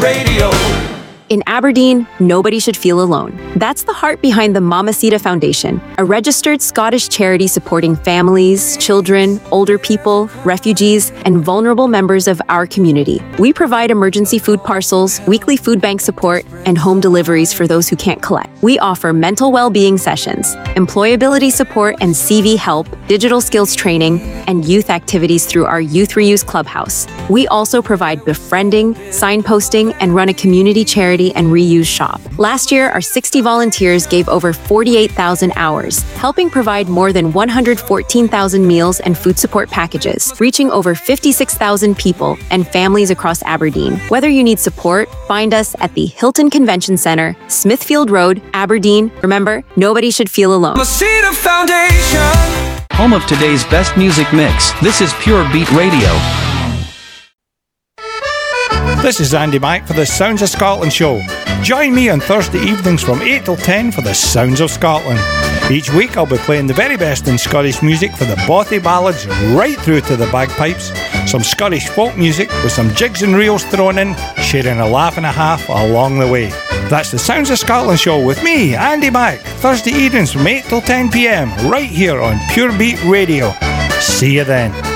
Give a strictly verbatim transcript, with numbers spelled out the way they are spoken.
Radio. In Aberdeen, nobody should feel alone. That's the heart behind the Mamacita Foundation, a registered Scottish charity supporting families, children, older people, refugees, and vulnerable members of our community. We provide emergency food parcels, weekly food bank support, and home deliveries for those who can't collect. We offer mental well-being sessions, employability support and C V help, digital skills training, and youth activities through our Youth Reuse Clubhouse. We also provide befriending, signposting, and run a community charity and reuse shop. Last year, our sixty volunteers gave over forty-eight thousand hours, helping provide more than one hundred fourteen thousand meals and food support packages, reaching over fifty-six thousand people and families across Aberdeen. Whether you need support, find us at the Hilton Convention Centre, Smithfield Road, Aberdeen. Remember, nobody should feel alone. Mamacita Foundation. Home of today's best music mix. This is Pure Beat Radio. This is Andy Mack for the Sounds of Scotland show. Join me on Thursday evenings from eight till ten for the Sounds of Scotland. Each week I'll be playing the very best in Scottish music, for the bothy ballads right through to the bagpipes, some Scottish folk music with some jigs and reels thrown in, sharing a laugh and a half along the way. That's the Sounds of Scotland show with me, Andy Mack, Thursday evenings from eight till ten p m, right here on Pure Beat Radio. See you then.